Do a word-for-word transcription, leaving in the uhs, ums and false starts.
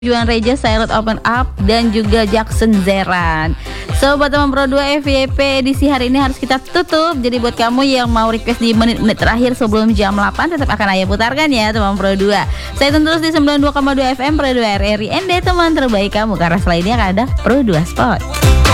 Juan Reja, Silent Open Up, dan juga Jackson Zeran. Sobat teman Pro dua F Y P edisi hari ini harus kita tutup. Jadi buat kamu yang mau request di menit-menit terakhir sebelum jam delapan, tetap akan Ayah putarkan ya teman Pro dua. Saya tentu terus di sembilan puluh dua koma dua F M Pro dua R R I N D, teman terbaik kamu, karena selain ini akan ada Pro dua Sport.